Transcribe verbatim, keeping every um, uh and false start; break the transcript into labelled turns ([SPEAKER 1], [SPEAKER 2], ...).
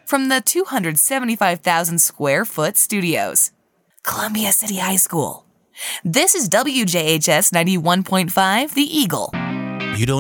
[SPEAKER 1] from the two hundred seventy-five thousand square foot studios. Columbia City High School. This is W J H S ninety-one point five, The Eagle.
[SPEAKER 2] You don't